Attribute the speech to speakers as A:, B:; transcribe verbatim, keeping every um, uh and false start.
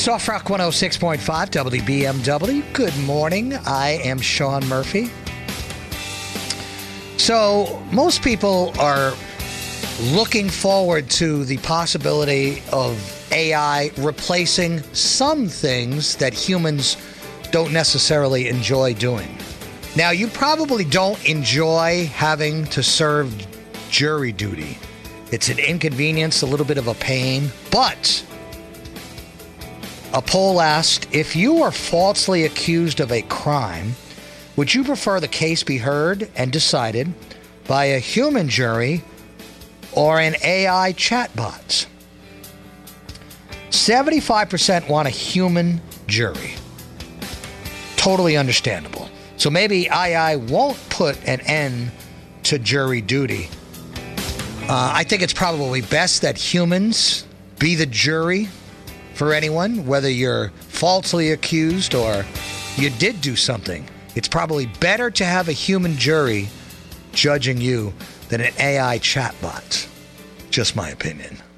A: Soft Rock one oh six point five W B M W. Good morning. I am Sean Murphy. So, most people are looking forward to the possibility of A I replacing some things that humans don't necessarily enjoy doing. Now, you probably don't enjoy having to serve jury duty. It's an inconvenience, a little bit of a pain, but a poll asked, if you are falsely accused of a crime, would you prefer the case be heard and decided by a human jury or an A I chatbot? seventy-five percent want a human jury. Totally understandable. So maybe A I won't put an end to jury duty. Uh, I think it's probably best that humans be the jury for anyone, whether you're falsely accused or you did do something. It's probably better to have a human jury judging you than an A I chatbot. Just my opinion.